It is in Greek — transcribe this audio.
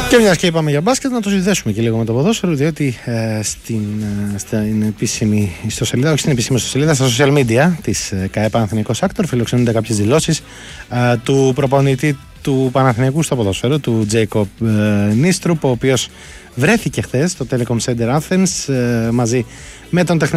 Και μιας και είπαμε για μπάσκετ, να το συνδέσουμε και λίγο με το ποδόσφαιρο, διότι στην επίσημη ιστοσελίδα, όχι στην επίσημη ιστοσελίδα, στα social media της ΚΑΕ Παναθηναϊκός Άκτορ φιλοξενούνται κάποιες δηλώσεις του προπονητή του Παναθηναϊκού στο ποδόσφαιρο, του Τζέικοπ Νίστρουπ, ο οποίος βρέθηκε χθες στο Telecom Center Athens μαζί με τον τεχνικό